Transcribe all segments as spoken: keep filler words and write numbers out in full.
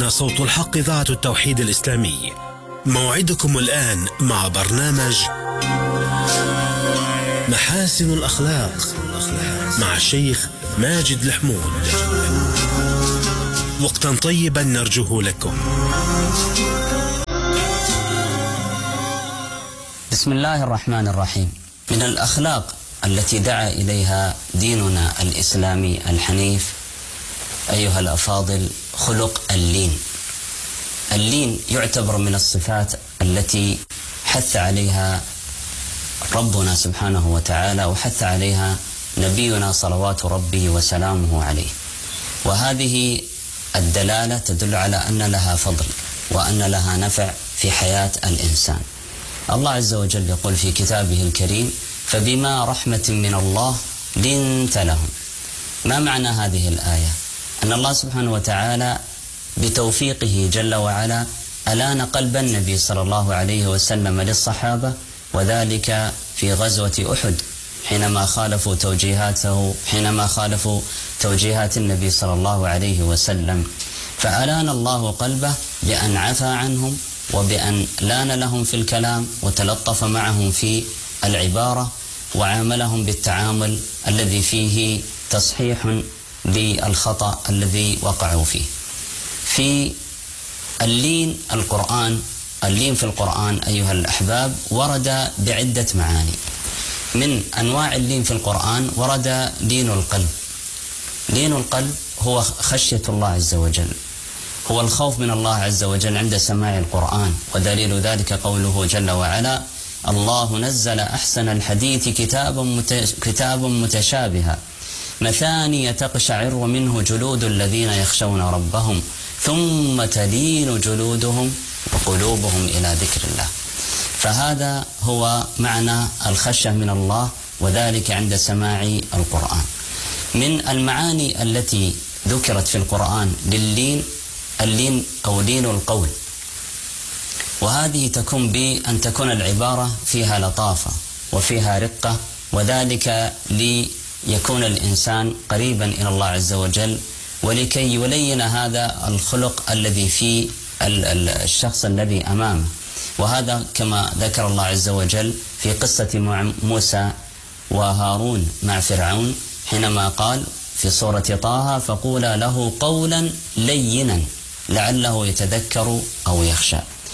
هنا صوت الحق إذاعة التوحيد الإسلامي. موعدكم الآن مع برنامج محاسن الأخلاق مع الشيخ ماجد الحمود. وقتا طيبا نرجوه لكم. بسم الله الرحمن الرحيم. من الأخلاق التي دعا إليها ديننا الإسلامي الحنيف أيها الأفاضل خلق اللين. اللين يعتبر من الصفات التي حث عليها ربنا سبحانه وتعالى وحث عليها نبينا صلوات ربي وسلامه عليه، وهذه الدلالة تدل على أن لها فضل وأن لها نفع في حياة الإنسان. الله عز وجل يقول في كتابه الكريم: فبما رحمة من الله لنت لهم. ما معنى هذه الآية؟ أن الله سبحانه وتعالى بتوفيقه جل وعلا ألان قلب النبي صلى الله عليه وسلم للصحابة، وذلك في غزوة أحد حينما خالفوا توجيهاته حينما خالفوا توجيهات النبي صلى الله عليه وسلم، فألان الله قلبه بأن عفى عنهم وبأن لان لهم في الكلام وتلطف معهم في العبارة وعاملهم بالتعامل الذي فيه تصحيح بالخطأ الذي وقعوا فيه. في اللين القرآن اللين في القرآن أيها الأحباب ورد بعدة معاني. من أنواع اللين في القرآن ورد لين القلب. لين القلب هو خشية الله عز وجل، هو الخوف من الله عز وجل عند سماع القرآن، ودليل ذلك قوله جل وعلا: الله نزل أحسن الحديث كتابا كتاب متشابها مثاني تقشعر منه جلود الذين يخشون ربهم ثم تلين جلودهم وقلوبهم إلى ذكر الله. فهذا هو معنى الخشية من الله، وذلك عند سماع القرآن. من المعاني التي ذكرت في القرآن للين اللين أو لين القول، وهذه تكون بأن تكون العبارة فيها لطافة وفيها رقة، وذلك ليكون الإنسان قريبا إلى الله عز وجل، ولكي يلين هذا الخلق الذي في الشخص الذي أمامه. وهذا كما ذكر الله عز وجل في قصة موسى وهارون مع فرعون حينما قال في سورة طه: فقولا له قولا لينا لعله يتذكر أو يخشى.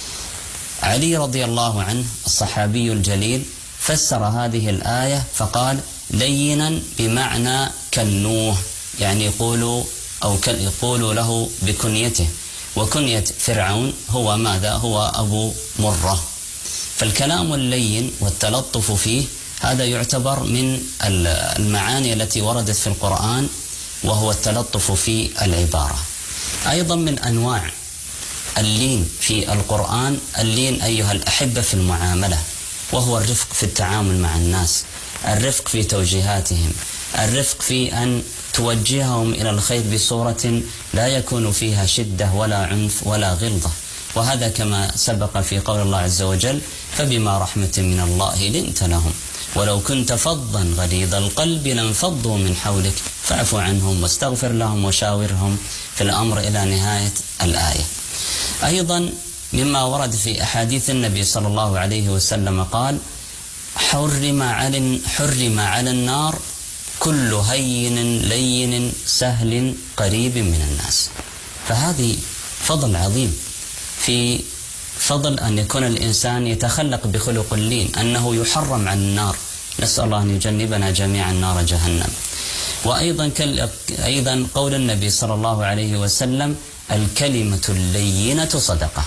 علي رضي الله عنه الصحابي الجليل فسر هذه الآية فقال: لينا بمعنى كنوه، يعني يقولوا أو يقولوا له بكنيته، وكنية فرعون هو ماذا؟ هو أبو مرة. فالكلام اللين والتلطف فيه هذا يعتبر من المعاني التي وردت في القرآن، وهو التلطف في العبارة. أيضا من أنواع اللين في القرآن اللين أيها الأحبة في المعاملة، وهو الرفق في التعامل مع الناس، الرفق في توجيهاتهم، الرفق في أن توجههم إلى الخير بصورة لا يكون فيها شدة ولا عنف ولا غلظة. وهذا كما سبق في قول الله عز وجل: فبما رحمة من الله لنت لهم ولو كنت فظا غليظ القلب لانفضوا من حولك فاعف عنهم واستغفر لهم وشاورهم في الأمر إلى نهاية الآية. أيضا مما ورد في أحاديث النبي صلى الله عليه وسلم قال: حرم على حرم على النار كل هين لين سهل قريب من الناس. فهذه فضل عظيم في فضل أن يكون الإنسان يتخلق بخلق اللين، أنه يحرم عن النار. نسأل الله أن يجنبنا جميعا نار جهنم. وأيضا أيضا قول النبي صلى الله عليه وسلم: الكلمة اللينة صدقة.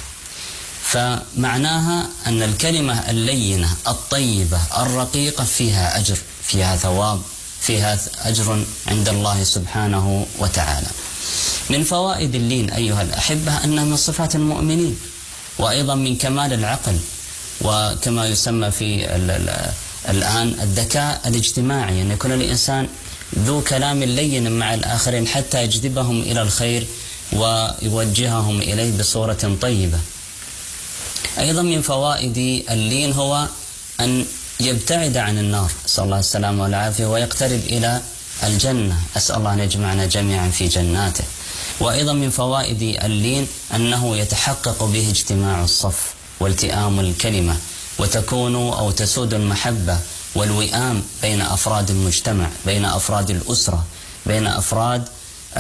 فمعناها أن الكلمة اللينة الطيبة الرقيقة فيها أجر، فيها ثواب، فيها أجر عند الله سبحانه وتعالى. من فوائد اللين أيها الأحبة أنها من صفات المؤمنين، وأيضا من كمال العقل، وكما يسمى في الآن الذكاء الاجتماعي، أن يكون الإنسان ذو كلام لين مع الآخرين حتى يجذبهم إلى الخير ويوجههم إليه بصورة طيبة. أيضا من فوائد اللين هو أن يبتعد عن النار، أسأل الله السلامة والعافية، ويقترب إلى الجنة، أسأل الله أن يجمعنا جميعا في جناته. وأيضا من فوائد اللين أنه يتحقق به اجتماع الصف والتئام الكلمة، وتكون أو تسود المحبة والوئام بين أفراد المجتمع، بين أفراد الأسرة، بين أفراد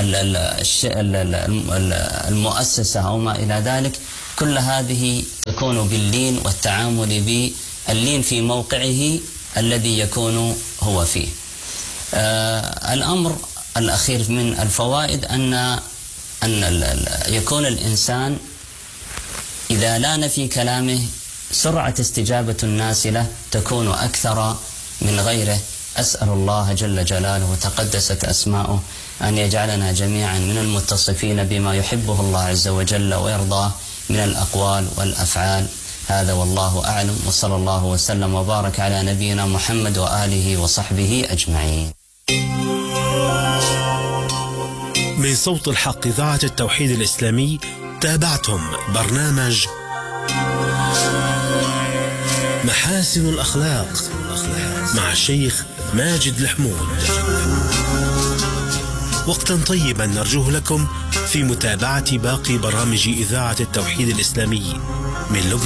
المؤسسة أو ما إلى ذلك. كل هذه تكون باللين والتعامل باللين في موقعه الذي يكون هو فيه. آه الأمر الأخير من الفوائد أن أن يكون الإنسان إذا لان في كلامه سرعة استجابة الناس له تكون أكثر من غيره. أسأل الله جل جلاله وتقدست أسماؤه أن يجعلنا جميعا من المتصفين بما يحبه الله عز وجل ويرضاه من الأقوال والأفعال. هذا والله أعلم، وصلى الله وسلم وبارك على نبينا محمد وآله وصحبه أجمعين. من صوت الحق إذاعة التوحيد الإسلامي تابعتم برنامج محاسن الأخلاق مع الشيخ ماجد الحمود. وقتا طيبا نرجوه لكم في متابعة باقي برامج إذاعة التوحيد الإسلامي من لبنان.